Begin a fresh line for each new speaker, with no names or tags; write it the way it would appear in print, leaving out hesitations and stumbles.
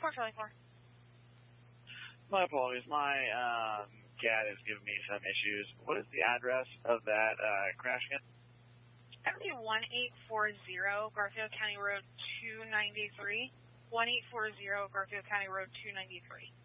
424.
My apologies. My cat is giving me some issues. What is the address of that crash again?
That would be 1840 Garfield County Road 293. 1840 Garfield County Road 293.